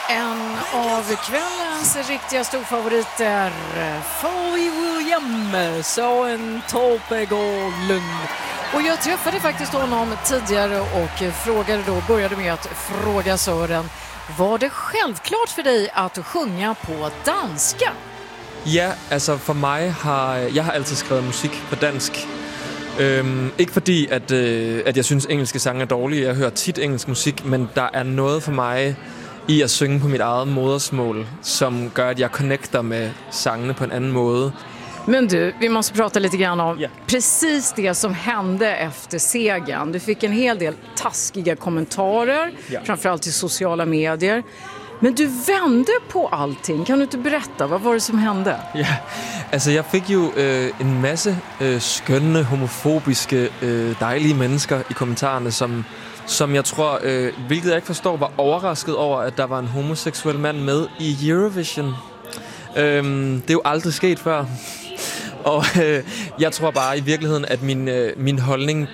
En av kvällens riktiga storfavoriter, Pharrell Williams och en Topegålund. Och jag träffade faktiskt honom tidigare och började med att fråga Søren, var det självklart för dig att sjunga på danska? Ja, altså for mig jeg har altid skrevet musik på dansk. Ikke fordi at jeg synes engelske sange er dårlige. Jeg hører tit engelsk musik, men der er noget for mig i at synge på mit eget modersmål, som gør at jeg connecter med sangene på en anden måde. Men du, vi måste prata lite grann om precis det som hände efter segern. Du fick en hel del taskiga kommentarer, framförallt i sociala medier. Men du vände på allting. Kan du inte berätta, vad var det som hände? Ja, altså jeg fik jo en masse skønne, homofobiske, dejlige mennesker i kommentarerne, som jeg tror, hvilket jeg ikke forstår, var overrasket over, at der var en homoseksuel mand med i Eurovision. Det er jo aldrig sket før. Og jeg tror bare i virkeligheden, at min holdning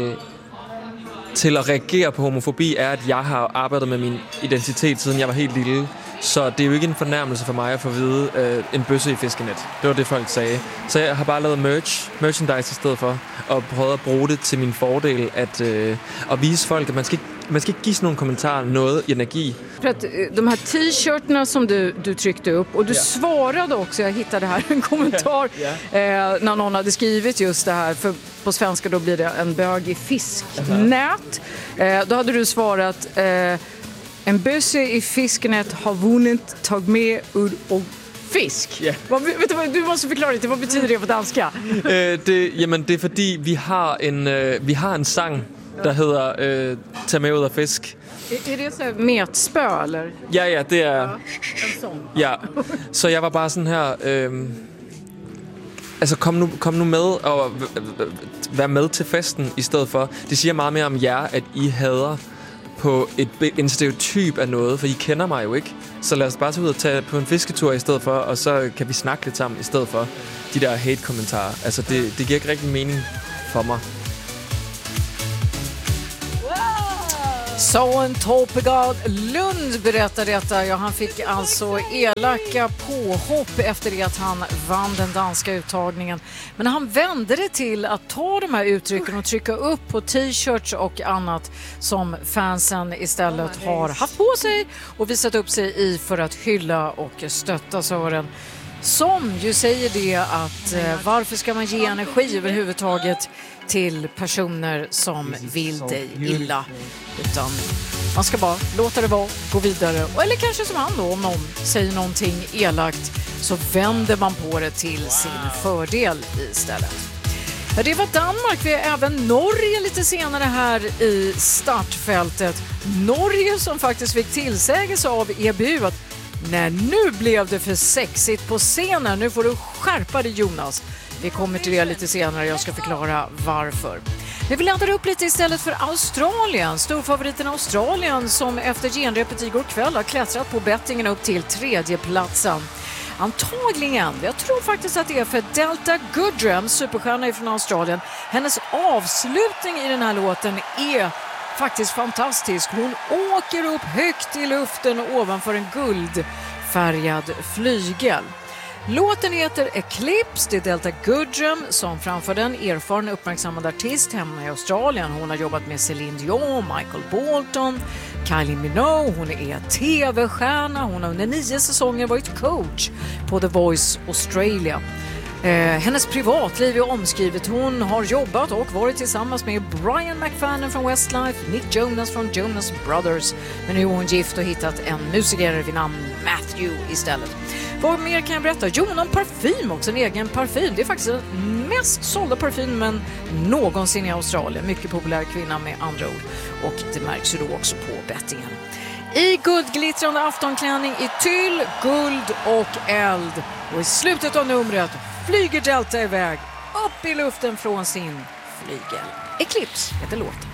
til at reagere på homofobi er, at jeg har arbejdet med min identitet, siden jeg var helt lille. Så det er jo ikke en fornærmelse for mig at få at vide en bøsse i fiskenet. Det var det, folk sagde. Så jeg har bare lavet merchandise i stedet for, og prøvet at bruge det til min fordel, at vise folk, at man skal ikke give sådan nogle kommentarer noget energi. De här t-shirtarna som du tryckte upp, och du svarade också, jag hittade här en kommentar när någon hade skrivit just det här, för på svenska då blir det en bög i fisknät. Då hade du svarat, en bösse i fisknät har vunnit tag med udd och fisk. Yeah. Du måste förklara lite, vad betyder det på danska? Det är fordi vi har en sang, der hedder Tag med ud af fisk. Är det så metspö eller? Ja, det är en sån. Ja. Så jag var bara sådan här altså kom nu med og vær med til festen i stedet for. Det siger meget mere om jer, at I hader på en stereotyp af noget, for I kender mig jo ikke. Så lad os bare tage ud og tage på en fisketur i stedet for, og så kan vi snakke lidt sammen i stedet for de der hate-kommentarer. Altså det giver ikke rigtig mening for mig. Søren Topegålund berättar detta. Ja, han fick alltså elaka påhopp efter det att han vann den danska uttagningen. Men han vände det till att ta de här uttrycken och trycka upp på t-shirts och annat som fansen istället har haft på sig och visat upp sig i för att hylla och stötta Søren. Som ju säger det att varför ska man ge energi överhuvudtaget till personer som vill dig illa, utan man ska bara låta det vara, gå vidare, eller kanske som han då, om någon säger någonting elakt så vänder man på det till sin fördel istället. Det var Danmark. Vi är även Norge lite senare här i startfältet. Norge som faktiskt fick tillsägelse av EBU att nu blev det för sexigt på scenen. Nu får du skärpa dig, Jonas. Vi kommer till det lite senare. Jag ska förklara varför. Men vi laddar upp lite istället för Australien. Storfavoriten Australien som efter genrepet igår kväll har klättrat på bettingen upp till 3:e platsen. Antagligen, jag tror faktiskt att det är för Delta Goodrem, superstjärna från Australien. Hennes avslutning i den här låten är faktiskt fantastisk. Hon åker upp högt i luften ovanför en guldfärgad flygel. Låten heter Eclipse. Det är Delta Goodrem som framför den, erfaren uppmärksammad artist hemma i Australien. Hon har jobbat med Celine Dion, Michael Bolton, Kylie Minogue. Hon är tv-stjärna. Hon har under 9 säsonger varit coach på The Voice Australia. Hennes privatliv är omskrivet. Hon har jobbat och varit tillsammans med Brian McFadden från Westlife, Nick Jonas från Jonas Brothers. Men nu är hon gift och hittat en musiker vid namn Matthew istället. Vad mer kan jag berätta? Jo, någon parfym också, en egen parfym. Det är faktiskt den mest sålda parfymen någonsin i Australien. Mycket populär kvinna med andra ord. Och det märks ju då också på bettingen. I guldglittrande aftonklänning i tyll, guld och eld. Och i slutet av numret flyger Delta iväg upp i luften från sin flygel. Eclipse heter låten.